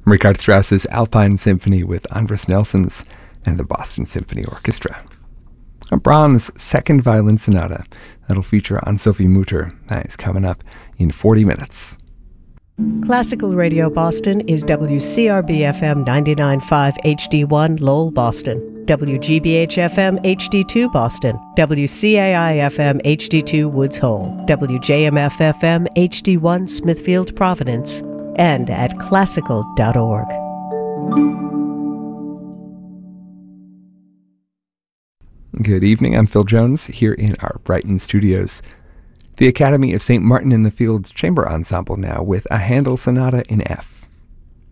Richard Strauss's Alpine Symphony with Andris Nelsons and the Boston Symphony Orchestra. Brahms' Second Violin Sonata, that'll feature Anne-Sophie Mutter. That is coming up in 40 minutes. Classical Radio Boston is WCRB-FM 99.5 HD1 Lowell, Boston, WGBH-FM HD2 Boston, WCAI-FM HD2 Woods Hole, WJMF-FM HD1 Smithfield, Providence, and at classical.org. Good evening, I'm Phil Jones here in our Brighton studios. The Academy of St. Martin in the Fields Chamber Ensemble now with a Handel Sonata in F.